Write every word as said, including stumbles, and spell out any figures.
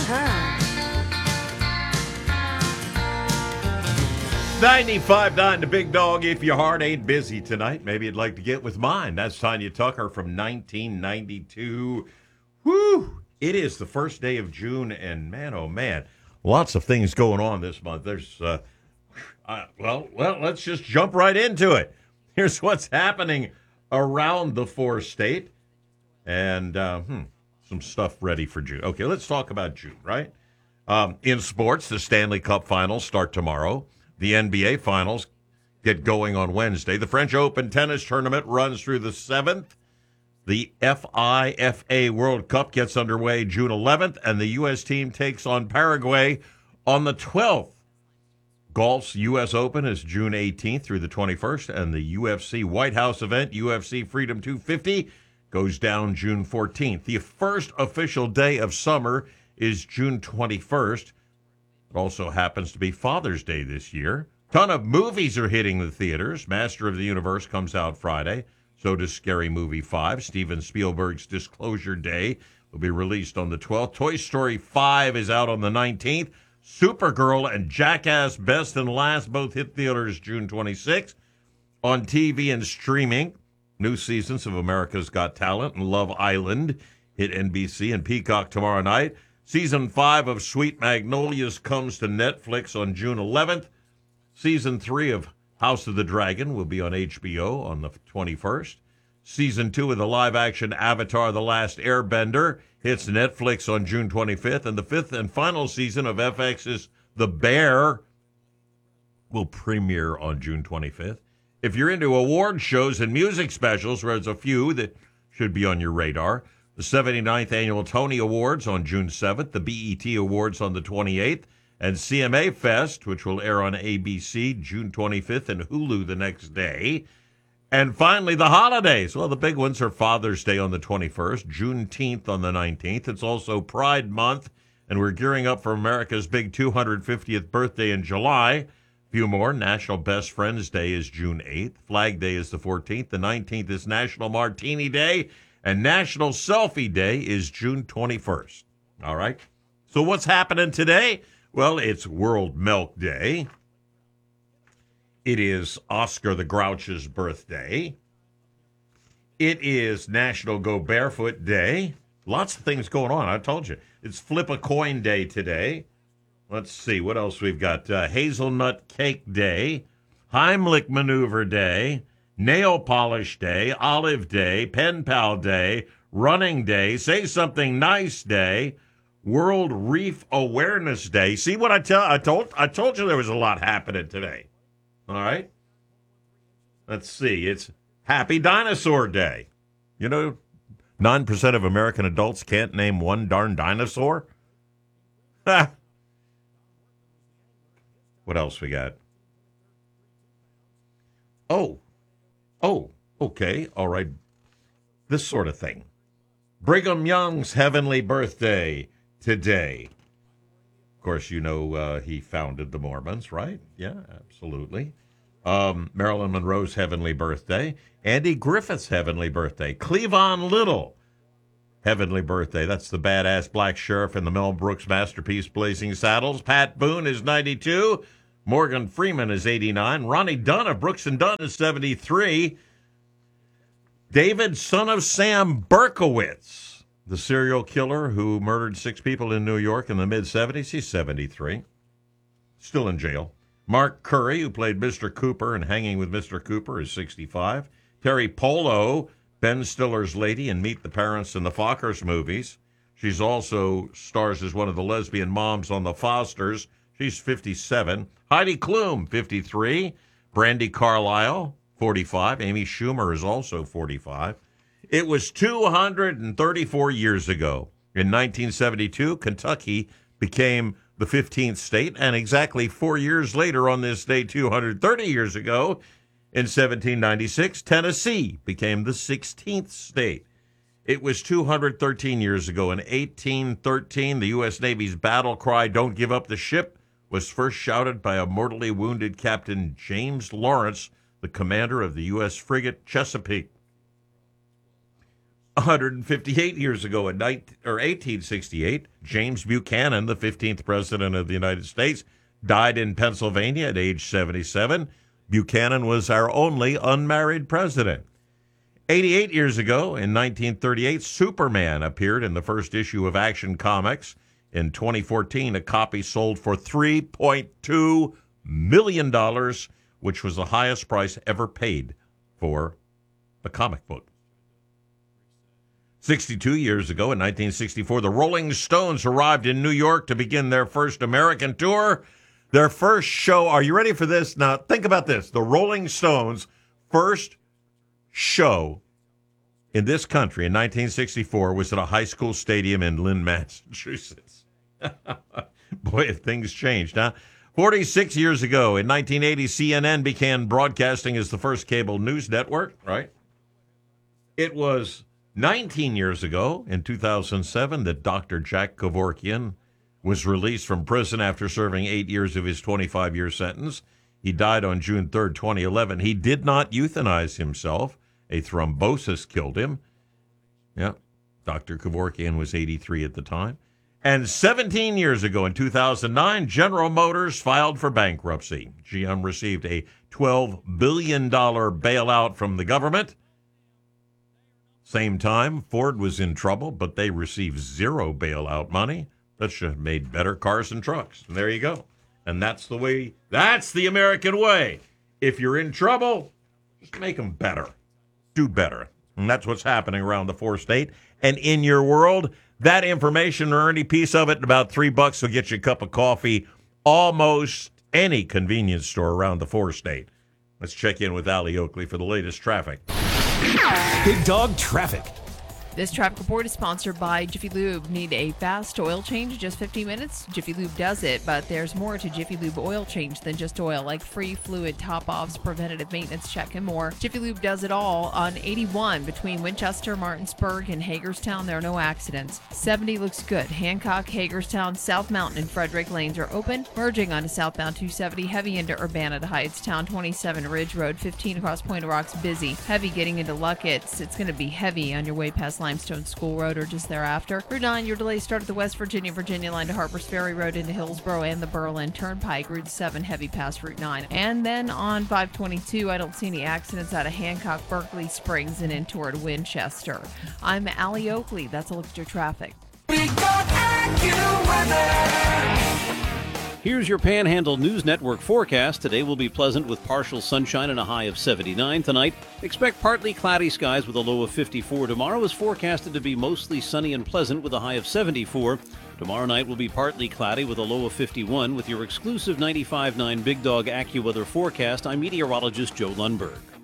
time. ninety-five point nine The Big Dog. If your heart ain't busy tonight, maybe you'd like to get with mine. That's Tanya Tucker from nineteen ninety-two. Woo! It is the first day of June, and man, oh man, lots of things going on this month. There's, uh, uh, well, well, let's just jump right into it. Here's what's happening around the four state, and uh, hmm, some stuff ready for June. Okay, let's talk about June, right? Um, in sports, the Stanley Cup Finals start tomorrow. The N B A Finals get going on Wednesday. The French Open tennis tournament runs through the seventh. The FIFA World Cup gets underway June eleventh, and the U S team takes on Paraguay on the twelfth. Golf's U S Open is June eighteenth through the twenty-first, and the U F C White House event, U F C Freedom two fifty, goes down June fourteenth. The first official day of summer is June twenty-first. It also happens to be Father's Day this year. Ton of movies are hitting the theaters. Master of the Universe comes out Friday. So does Scary Movie five. Steven Spielberg's Disclosure Day will be released on the twelfth. Toy Story five is out on the nineteenth. Supergirl and Jackass Best and Last both hit theaters June twenty-sixth. On T V and streaming, new seasons of America's Got Talent and Love Island hit N B C and Peacock tomorrow night. Season five of Sweet Magnolias comes to Netflix on June eleventh. Season three of House of the Dragon will be on H B O on the twenty-first. Season two of the live-action Avatar The Last Airbender hits Netflix on June twenty-fifth. And the fifth and final season of F X's The Bear will premiere on June twenty-fifth. If you're into award shows and music specials, there's a few that should be on your radar. The seventy-ninth Annual Tony Awards on June seventh, the B E T Awards on the twenty-eighth, and C M A Fest, which will air on A B C June twenty-fifth and Hulu the next day. And finally, the holidays. Well, the big ones are Father's Day on the twenty-first, Juneteenth on the nineteenth. It's also Pride Month, and we're gearing up for America's big two hundred fiftieth birthday in July. A few more. National Best Friends Day is June eighth. Flag Day is the fourteenth. The nineteenth is National Martini Day. And National Selfie Day is June twenty-first. All right? So what's happening today? Well, it's World Milk Day. It is Oscar the Grouch's birthday. It is National Go Barefoot Day. Lots of things going on, I told you. It's Flip a Coin Day today. Let's see, what else we've got? Uh, Hazelnut Cake Day. Heimlich Maneuver Day. Nail Polish Day, Olive Day, Pen Pal Day, Running Day, Say Something Nice Day, World Reef Awareness Day. See what I tell? I told I told you there was a lot happening today. All right? Let's see. It's Happy Dinosaur Day. You know, nine percent of American adults can't name one darn dinosaur. Ha! What else we got? Oh. Oh, okay, all right. This sort of thing. Brigham Young's heavenly birthday today. Of course, you know uh, he founded the Mormons, right? Yeah, absolutely. Um, Marilyn Monroe's heavenly birthday. Andy Griffith's heavenly birthday. Cleavon Little, heavenly birthday. That's the badass black sheriff in the Mel Brooks masterpiece Blazing Saddles. Pat Boone is ninety-two. Morgan Freeman is eighty-nine. Ronnie Dunn of Brooks and Dunn is seventy-three. David, son of Sam Berkowitz, the serial killer who murdered six people in New York in the mid-seventies, he's seventy-three. Still in jail. Mark Curry, who played Mister Cooper in Hanging with Mister Cooper, is sixty-five. Terry Polo, Ben Stiller's lady in Meet the Parents in the Fockers movies. She's also stars as one of the lesbian moms on The Fosters. She's fifty-seven. Heidi Klum, fifty-three. Brandi Carlile, forty-five. Amy Schumer is also forty-five. It was two hundred thirty-four years ago. In nineteen seventy-two, Kentucky became the fifteenth state, and exactly four years later on this day, two hundred thirty years ago, in seventeen ninety-six, Tennessee became the sixteenth state. It was two hundred thirteen years ago. In eighteen thirteen, the U S Navy's battle cry, "Don't give up the ship," was first shouted by a mortally wounded Captain James Lawrence, the commander of the U S frigate Chesapeake. one hundred fifty-eight years ago, in nineteen, or eighteen sixty-eight, James Buchanan, the fifteenth president of the United States, died in Pennsylvania at age seventy-seven. Buchanan was our only unmarried president. eighty-eight years ago, in nineteen thirty-eight, Superman appeared in the first issue of Action Comics. In twenty fourteen, a copy sold for three point two million dollars, which was the highest price ever paid for a comic book. sixty-two years ago, in nineteen sixty-four, the Rolling Stones arrived in New York to begin their first American tour. Their first show, are you ready for this? Now, think about this. The Rolling Stones' first show in this country in nineteen sixty-four was at a high school stadium in Lynn, Massachusetts. Boy, things changed, huh? forty-six years ago, in nineteen eighty, C N N began broadcasting as the first cable news network, right? It was nineteen years ago, in two thousand seven, that Doctor Jack Kevorkian was released from prison after serving eight years of his twenty-five-year sentence. He died on June third, twenty eleven. He did not euthanize himself. A thrombosis killed him. Yeah, Doctor Kevorkian was eighty-three at the time. And seventeen years ago, in two thousand nine, General Motors filed for bankruptcy. G M received a twelve billion dollars bailout from the government. Same time, Ford was in trouble, but they received zero bailout money. That should have made better cars and trucks. And there you go. And that's the way, that's the American way. If you're in trouble, just make them better. Do better. And that's what's happening around the four state. And in your world, that information or any piece of it, about three bucks will get you a cup of coffee almost any convenience store around the four state. Let's check in with Allie Oakley for the latest traffic. Big Dog Traffic. This traffic report is sponsored by Jiffy Lube. Need a fast oil change, just fifteen minutes? Jiffy Lube does it, but there's more to Jiffy Lube oil change than just oil, like free fluid top-offs, preventative maintenance check, and more. Jiffy Lube does it all on eighty-one between Winchester, Martinsburg, and Hagerstown. There are no accidents. seventy looks good. Hancock, Hagerstown, South Mountain, and Frederick lanes are open. Merging onto southbound two seventy, heavy into Urbana to Hightstown, twenty-seven Ridge Road, fifteen across Point of Rocks, busy. Heavy getting into Luckett's. It's going to be heavy on your way past Limestone School Road or just thereafter. Route nine, your delays start at the West Virginia Virginia line to Harpers Ferry Road into Hillsborough and the Berlin Turnpike. Route seven, heavy past Route nine. And then on five twenty-two, I don't see any accidents out of Hancock, Berkeley Springs, and in toward Winchester. I'm Allie Oakley. That's a look at your traffic. Here's your Panhandle News Network forecast. Today will be pleasant with partial sunshine and a high of seventy-nine. Tonight, expect partly cloudy skies with a low of fifty-four. Tomorrow is forecasted to be mostly sunny and pleasant with a high of seventy-four. Tomorrow night will be partly cloudy with a low of fifty-one. With your exclusive ninety-five point nine Big Dog AccuWeather forecast, I'm meteorologist Joe Lundberg.